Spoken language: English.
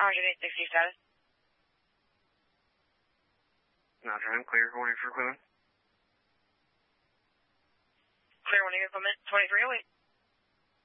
160 status. I'm clear. Warning for equipment. Clear warning equipment. 2308.